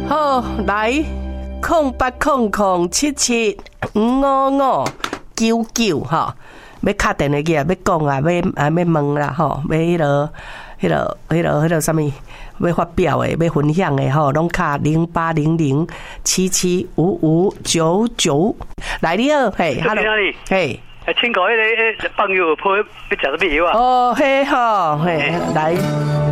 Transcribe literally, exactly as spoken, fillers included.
好，来，空八空空七七五五五九九哈，要敲电话去啊，要讲啊，要啊要问啦吼，要迄落、迄落、迄落、迄落什么，要发表的，要分享的吼，拢敲零八零零七七五五九九。来，你好，嘿 ，Hello， 嘿。 请教迄个朋友，要要食什么药啊？ 哦，嘿吼，嘿，来。